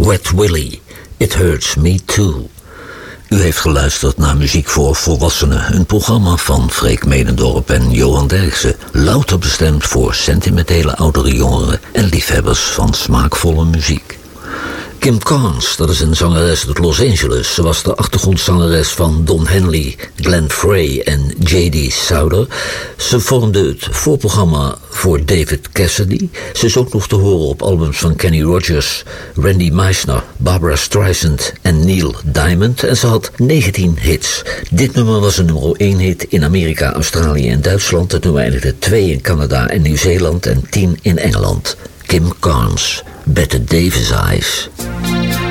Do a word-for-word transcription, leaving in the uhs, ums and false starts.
Wet Willie, It Hurts Me Too. U heeft geluisterd naar Muziek voor Volwassenen, een programma van Freek Medendorp en Johan Derksen, louter bestemd voor sentimentele oudere jongeren en liefhebbers van smaakvolle muziek. Kim Carnes, dat is een zangeres uit Los Angeles. Ze was de achtergrondzangeres van Don Henley, Glenn Frey en J D Souther. Ze vormde het voorprogramma voor David Cassidy. Ze is ook nog te horen op albums van Kenny Rogers, Randy Meisner, Barbara Streisand en Neil Diamond. En ze had negentien hits. Dit nummer was een nummer één hit in Amerika, Australië en Duitsland. Het nummer eindigde twee in Canada en Nieuw-Zeeland en tien in Engeland. Kim Carnes, Bette Davis Eyes.